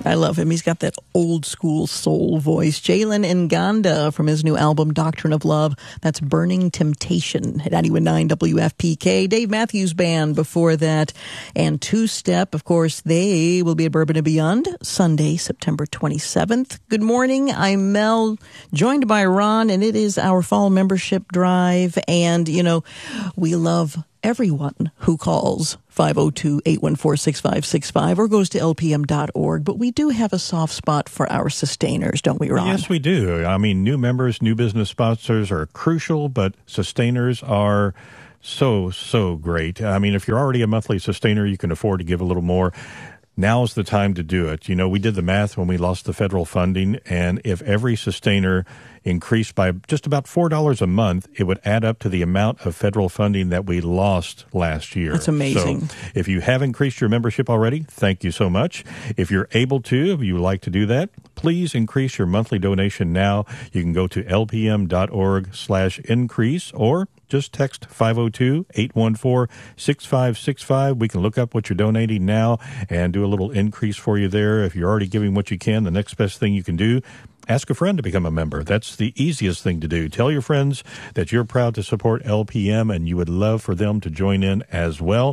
I love him. He's got that old school soul voice. Jalen Nganda from his new album, Doctrine of Love. That's Burning Temptation at 91.9 WFPK. Dave Matthews Band before that. And Two Step, of course, they will be at Bourbon and Beyond Sunday, September 27th. Good morning. I'm Mel, joined by Ron, and it is our fall membership drive. And, you know, we love everyone who calls 502-814-6565 or goes to lpm.org. But we do have a soft spot for our sustainers, don't we, Ron? Yes, we do. I mean, new members, new business sponsors are crucial, but sustainers are so great. I mean, if you're already a monthly sustainer, you can afford to give a little more. Now's the time to do it. You know, we did the math when we lost the federal funding, and if every sustainer increased by just about $4 a month, it would add up to the amount of federal funding that we lost last year. That's amazing. So if you have increased your membership already, thank you so much. If you're able to, if you would like to do that, please increase your monthly donation now. You can go to lpm.org/increase or just text 502-814-6565. We can look up what you're donating now and do a little increase for you there. If you're already giving what you can, the next best thing you can do, ask a friend to become a member. That's the easiest thing to do. Tell your friends that you're proud to support LPM and you would love for them to join in as well.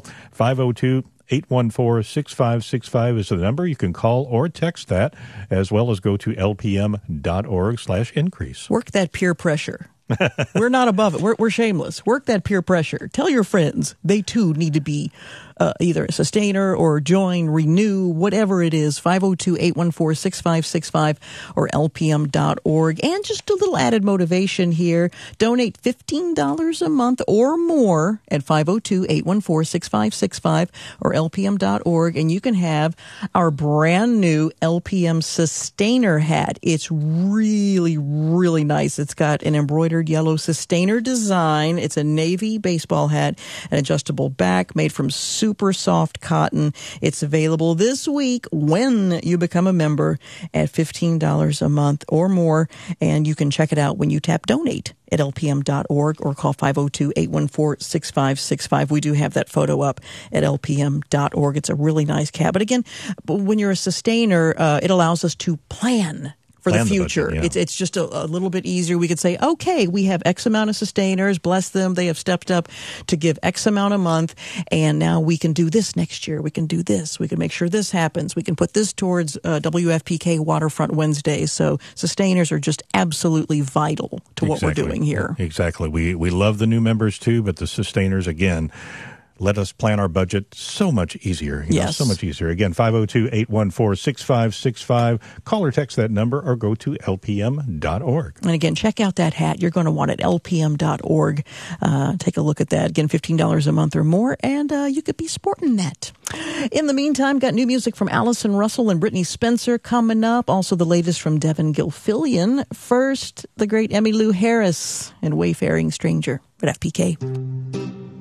502-814-6565 is the number. You can call or text that, as well as go to lpm.org/increase. Work that peer pressure. We're not above it. We're shameless. Work that peer pressure. Tell your friends they too need to be either a sustainer or join, renew, whatever it is. 502-814-6565 or lpm.org. And just a little added motivation here. Donate $15 a month or more at 502-814-6565 or lpm.org. And you can have our brand new LPM Sustainer hat. It's really, really nice. It's got an embroidered yellow sustainer design. It's a navy baseball hat, an adjustable back made from super soft cotton. It's available this week when you become a member at $15 a month or more. And you can check it out when you tap donate at lpm.org or call 502-814-6565. We do have that photo up at lpm.org. It's a really nice cap. But again, when you're a sustainer, it allows us to plan for the future. Budget, yeah. It's just a little bit easier. We could say, okay, we have X amount of sustainers, bless them. They have stepped up to give X amount a month, and now we can do this next year. We can do this. We can make sure this happens. We can put this towards WFPK Waterfront Wednesdays. So sustainers are just absolutely vital to what we're doing here. Exactly. We love the new members too, but the sustainers, again, let us plan our budget so much easier. Yes. So much easier. Again, 502-814-6565. Call or text that number or go to lpm.org. And again, check out that hat. You're going to want it, lpm.org. Take a look at that. Again, $15 a month or more, and you could be sporting that. In the meantime, got new music from Allison Russell and Brittany Spencer coming up. Also the latest from Devin Gilfillian. First, the great Emmylou Harris and Wayfaring Stranger at FPK.